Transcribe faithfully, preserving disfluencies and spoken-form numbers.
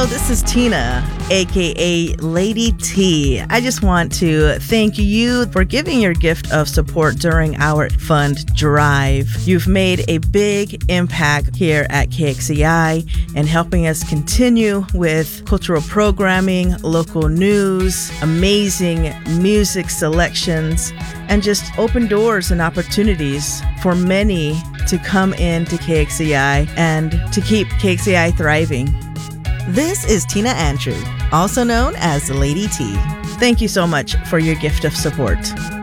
this is Tina, aka Lady T. I just want to thank you for giving your gift of support during our fund drive. You've made a big impact here at K X C I and helping us continue with cultural programming, local news, amazing music selections, and just open doors and opportunities for many to come into K X C I and to keep K X C I thriving. This is Tina Antru, also known as Lady T. Thank you so much for your gift of support.